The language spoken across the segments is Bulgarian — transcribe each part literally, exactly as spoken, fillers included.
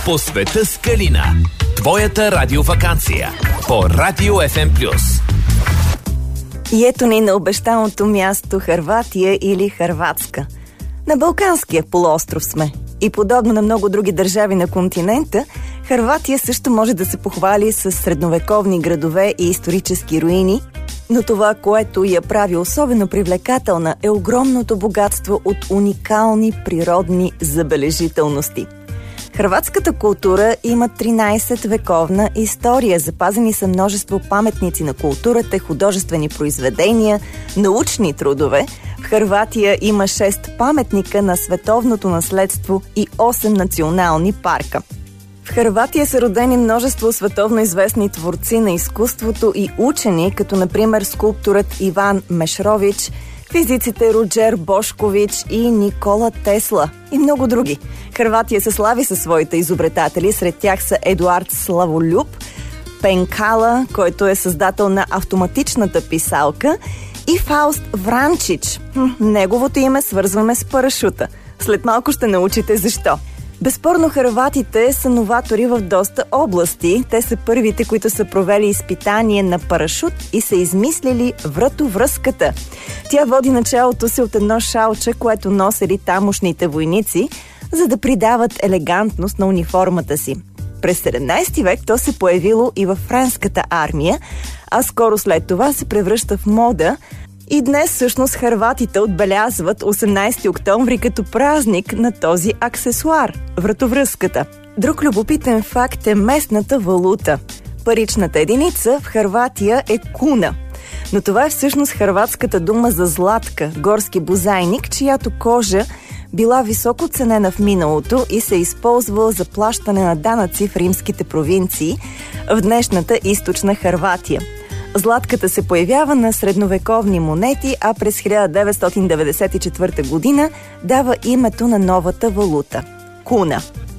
По света с Калина. Твоята радиоваканция по Радио Еф Ем Плюс. И ето ни на обещаното място Хърватия или Хърватска. На Балканския полуостров сме. И подобно на много други държави на континента, Хърватия също може да се похвали с средновековни градове и исторически руини, но това, което я прави особено привлекателна, е огромното богатство от уникални природни забележителности. Хърватската култура има тринайсетвековна история. Запазени са множество паметници на културата, художествени произведения, научни трудове. В Хърватия има шест паметника на световното наследство и осем национални парка. В Хърватия са родени множество световно известни творци на изкуството и учени, като например скулпторът Иван Мешрович, физиците Роджер Бошкович и Никола Тесла и много други. Хърватия се слави със своите изобретатели, сред тях са Едуард Славолюб, Пенкала, който е създател на автоматичната писалка, и Фауст Вранчич. Хм, неговото име свързваме с парашута. След малко ще научите защо. Безспорно хърватите са новатори в доста области. Те са първите, които са провели изпитание на парашут и са измислили вратовръзката. Тя води началото си от едно шалче, което носели тамошните войници, за да придават елегантност на униформата си. През седемнайсети век то се появило и във френската армия, а скоро след това се превръща в мода. И днес всъщност хърватите отбелязват осемнайсети октомври като празник на този аксесуар – вратовръзката. Друг любопитен факт е местната валута. Паричната единица в Хърватия е куна. Но това е всъщност хърватската дума за златка, горски бозайник, чиято кожа била високо ценена в миналото и се използвала за плащане на данъци в римските провинции в днешната източна Хърватия. Златката се появява на средновековни монети, а през хиляда деветстотин деветдесет и четвърта година дава името на новата валута – куна.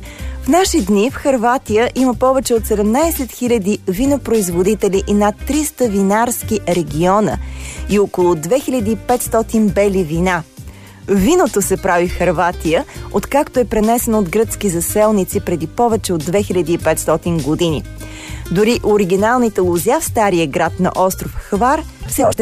В наши дни в Хърватия има повече от седемнайсет хиляди винопроизводители и над триста винарски региона и около две хиляди и петстотин бели вина. Виното се прави в Хърватия, откакто е пренесено от гръцки заселници преди повече от две хиляди и петстотин години. Дори оригиналните лозя в стария град на остров Хвар все още